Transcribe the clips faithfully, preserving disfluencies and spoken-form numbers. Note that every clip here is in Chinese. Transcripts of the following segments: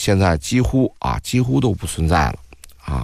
现在几乎啊几乎都不存在了啊。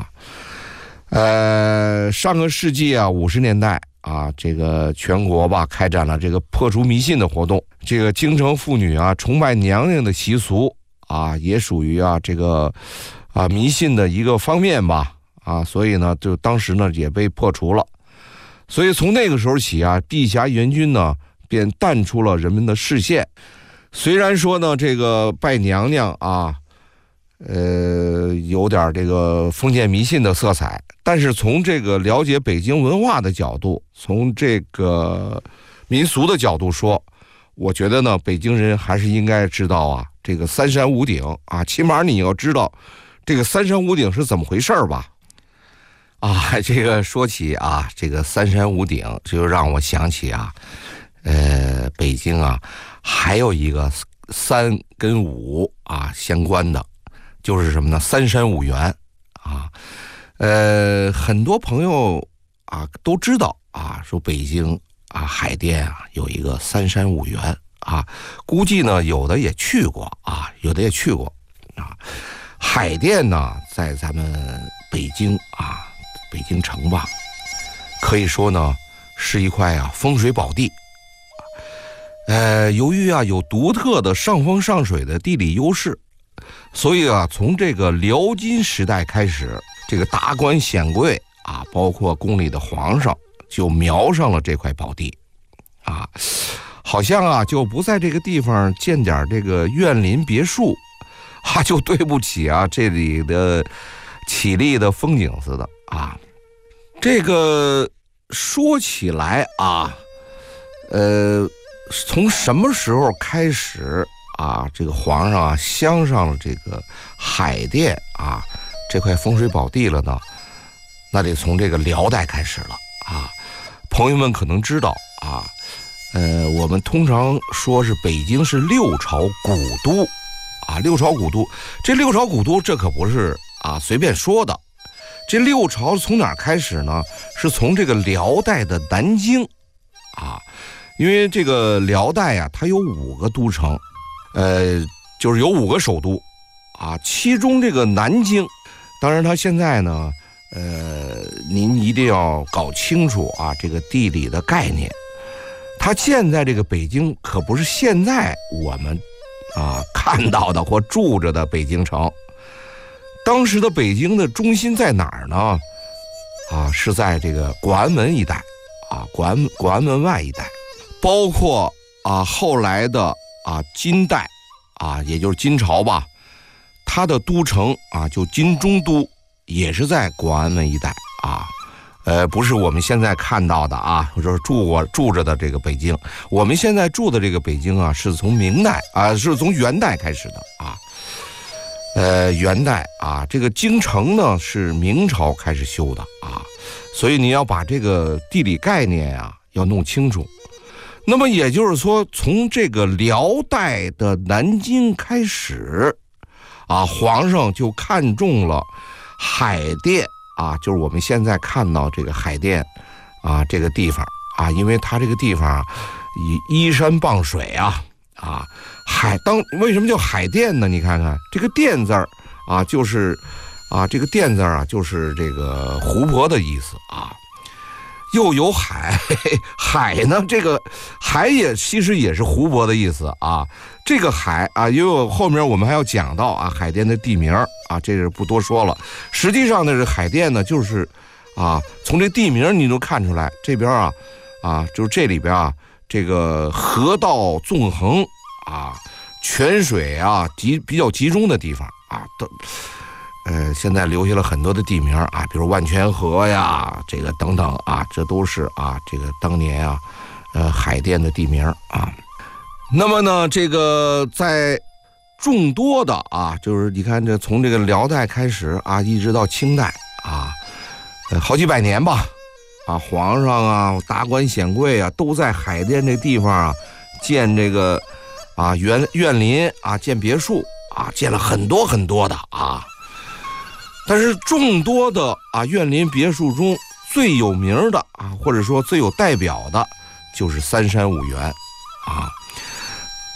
呃，上个世纪啊五十年代啊，这个全国吧开展了这个破除迷信的活动，这个京城妇女啊崇拜娘娘的习俗啊，也属于啊这个啊迷信的一个方面吧啊，所以呢，就当时呢也被破除了。所以从那个时候起啊，地峡元君呢便淡出了人们的视线。虽然说呢，这个拜娘娘啊，呃，有点这个封建迷信的色彩，但是从这个了解北京文化的角度，从这个民俗的角度说，我觉得呢，北京人还是应该知道啊，这个三山五顶啊，起码你要知道这个三山五顶是怎么回事吧。啊，这个说起啊，这个三山五顶，就让我想起啊，呃，北京啊，还有一个三跟五啊相关的，就是什么呢？三山五园啊，呃，很多朋友啊都知道啊，说北京啊海淀啊有一个三山五园啊，估计呢有的也去过啊，有的也去过啊。海淀呢，在咱们北京啊。北京城吧，可以说呢是一块啊风水宝地。呃，由于啊有独特的上风上水的地理优势，所以啊从这个辽金时代开始，这个达官显贵啊，包括宫里的皇上，就瞄上了这块宝地，啊，好像啊就不在这个地方建点这个园林别墅，啊就对不起啊这里的绮丽的风景似的。啊，这个说起来啊，呃，从什么时候开始啊，这个皇上啊镶上了这个海淀啊这块风水宝地了呢？那得从这个辽代开始了啊。朋友们可能知道啊，呃，我们通常说是北京是六朝古都啊，六朝古都，这六朝古都这可不是啊随便说的。这六朝从哪儿开始呢？是从这个辽代的南京啊，因为这个辽代呀、啊，它有五个都城，呃，就是有五个首都啊，其中这个南京，当然它现在呢，呃，您一定要搞清楚啊，这个地理的概念，它建在这个北京，可不是现在我们啊看到的或住着的北京城。当时的北京的中心在哪儿呢？啊，是在这个广安门一带，啊，广安广安门外一带，包括啊后来的啊金代，啊也就是金朝吧，它的都城啊就金中都也是在广安门一带啊，呃不是我们现在看到的啊，或者住过住着的这个北京，我们现在住的这个北京啊，是从明代啊，是从元代开始的啊。呃，元代啊，这个京城呢是明朝开始修的啊，所以你要把这个地理概念啊要弄清楚。那么也就是说，从这个辽代的南京开始，啊，皇上就看中了海淀啊，就是我们现在看到这个海淀啊这个地方啊，因为它这个地方啊以依山傍水啊啊。海当为什么叫海淀呢？你看看这个淀字儿啊，就是啊，这个淀字儿啊，就是这个湖泊的意思啊。又有海，海呢，这个海也其实也是湖泊的意思啊。这个海啊，因为后面我们还要讲到啊，海淀的地名啊，这是不多说了。实际上呢，这海淀呢，就是啊，从这地名你能看出来，这边啊啊，就是这里边啊，这个河道纵横。啊，泉水啊集比较集中的地方啊，都呃现在留下了很多的地名啊，比如万泉河呀，这个等等啊，这都是啊这个当年啊呃海淀的地名啊。那么呢，这个在众多的啊，就是你看这从这个辽代开始啊，一直到清代啊，呃好几百年吧，啊皇上啊达官显贵啊都在海淀这地方啊建这个。啊，园园林啊，建别墅啊，建了很多很多的啊。但是众多的啊园林别墅中最有名的啊，或者说最有代表的，就是三山五园啊。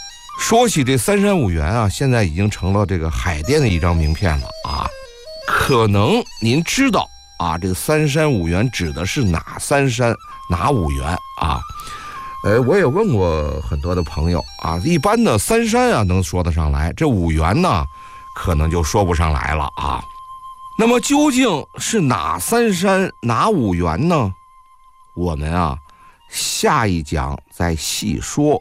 说起这三山五园啊，现在已经成了这个海淀的一张名片了啊。可能您知道啊，这个三山五园指的是哪三山哪五园啊？呃，我也问过很多的朋友啊，一般的三山啊能说得上来，这五园呢可能就说不上来了啊。那么究竟是哪三山哪五园呢？我们啊下一讲再细说。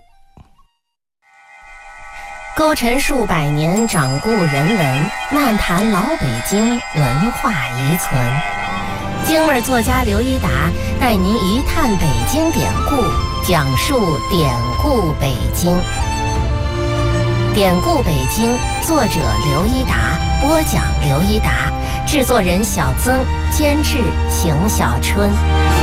勾陈数百年掌故人文，漫谈老北京文化遗存。京味作家刘一达带您一探北京典故，讲述典故北京。典故北京，作者刘一达，播讲刘一达，制作人小曾，监制邢小春。